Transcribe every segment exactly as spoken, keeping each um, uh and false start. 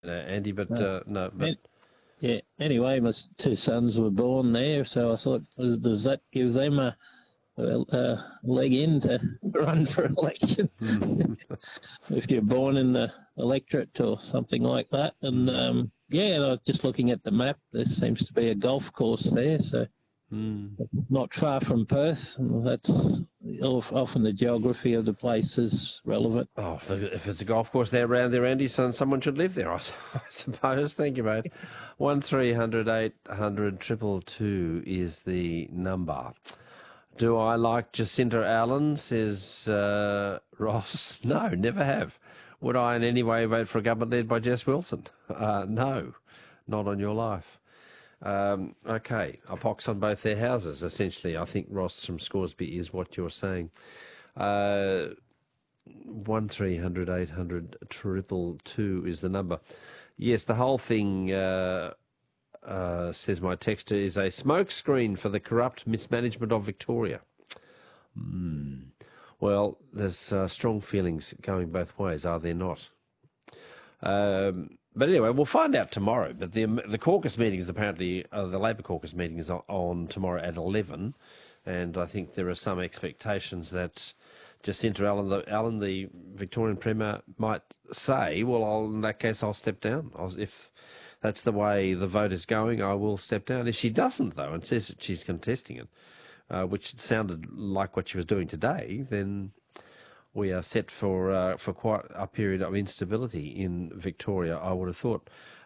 uh, Andy, but No. uh, no. But Yeah. Anyway, my s- two sons were born there, so I thought, does does that give them a, a, a leg in to run for election? If you're born in the electorate or something like that. And um, yeah, and I was just looking at the map. There seems to be a golf course there, so not far from Perth. And that's of- often the geography of the place is relevant. oh, if if it's a golf course there around there, Andy, son, someone should live there, I s- I suppose. Thank you, mate. One three hundred eight hundred triple two is the number. Do I like Jacinta Allen, says uh, Ross? No, never have. Would I in any way vote for a government led by Jess Wilson? Uh, no, not on your life. Um, okay, a pox on both their houses, essentially. I think, Ross from Scoresby, is what you're saying. Uh, one three hundred eight hundred triple two is the number. Yes, the whole thing, uh, uh, says my texter, is a smokescreen for the corrupt mismanagement of Victoria. Mm. Well, there's uh, strong feelings going both ways, are there not? Um, but anyway, we'll find out tomorrow. But the the caucus meeting is apparently, uh, the Labor caucus meeting is on, on tomorrow at eleven, and I think there are some expectations that Jacinta Allen, the, Allen, the Victorian Premier, might say, well, I'll, in that case, I'll step down. I'll, if that's the way the vote is going, I will step down. If she doesn't, though, and says that she's contesting it, uh, which sounded like what she was doing today, then we are set for uh, for quite a period of instability in Victoria, I would have thought.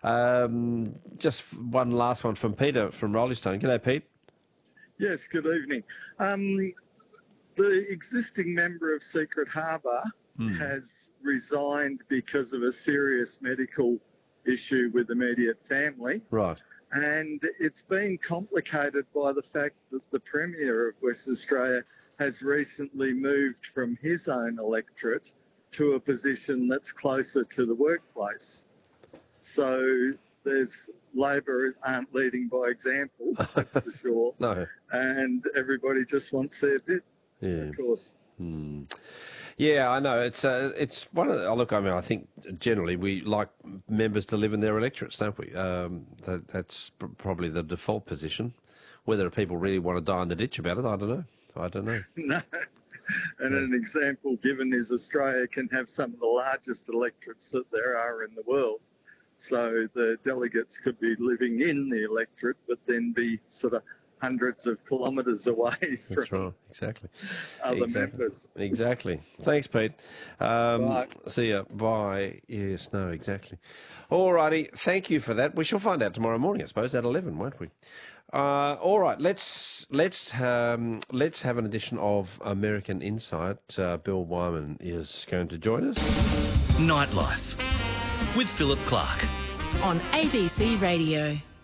Um, just one last one from Peter from Rolling Stone. G'day, Pete. Yes, good evening. Um, the existing member of Secret Harbour Mm. has resigned because of a serious medical issue with immediate family. Right. And it's been complicated by the fact that the Premier of West Australia has recently moved from his own electorate to a position that's closer to the workplace. So there's Labor aren't leading by example, that's for sure. No. And everybody just wants their bit, Yeah. of course. Mm. Yeah, I know. It's uh, it's one of the, oh, look, I mean, I think generally we like members to live in their electorates, don't we? Um, that, that's pr- probably the default position. Whether people really want to die in the ditch about it, I don't know. I don't know. No. And an example given is Australia can have some of the largest electorates that there are in the world. So the delegates could be living in the electorate, but then be sort of hundreds of kilometres away That's from right. Exactly. other exactly. members. Exactly. Thanks, Pete. Um, Right. See ya. Bye. Yes, no, exactly. All righty. Thank you for that. We shall find out tomorrow morning, I suppose, at eleven, won't we? Uh, all right. Let's let's um, let's have an edition of American Insight. Uh, Bill Wyman is going to join us. Nightlife with Philip Clark. On A B C Radio.